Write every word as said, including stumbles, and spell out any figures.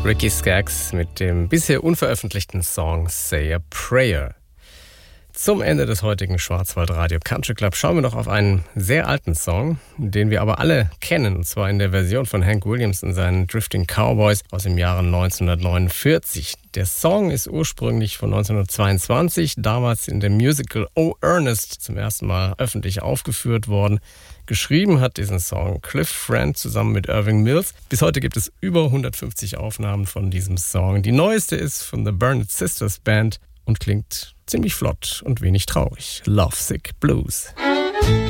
Ricky Skaggs mit dem bisher unveröffentlichten Song Say a Prayer. Zum Ende des heutigen Schwarzwaldradio Country Club schauen wir noch auf einen sehr alten Song, den wir aber alle kennen, und zwar in der Version von Hank Williams und seinen Drifting Cowboys aus dem Jahre neunzehnhundertneunundvierzig. Der Song ist ursprünglich von neunzehnhundertzweiundzwanzig, damals in dem Musical Oh Ernest zum ersten Mal öffentlich aufgeführt worden. Geschrieben hat diesen Song Cliff Friend zusammen mit Irving Mills. Bis heute gibt es über hundertfünfzig Aufnahmen von diesem Song. Die neueste ist von The Burnett Sisters Band und klingt ziemlich flott und wenig traurig. Lovesick Blues.